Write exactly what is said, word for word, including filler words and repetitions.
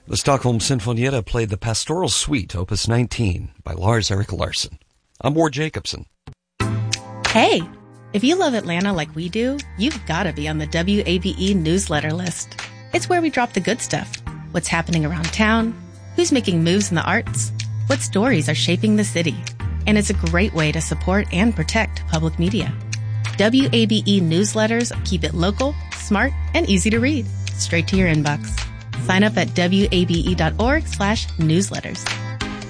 The Stockholm Sinfonietta played the Pastoral Suite, Opus nineteen, by Lars Erik Larsson. I'm Ward Jacobson. Hey, if you love Atlanta like we do, you've got to be on the W A B E newsletter list. It's where we drop the good stuff. What's happening around town, who's making moves in the arts, what stories are shaping the city. And it's a great way to support and protect public media. W A B E newsletters keep it local, smart, and easy to read, straight to your inbox. Sign up at W A B E dot org slash newsletters.